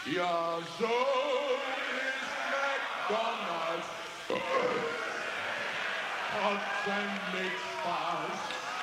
Your soul is McDonald's. Cuts and makes fast.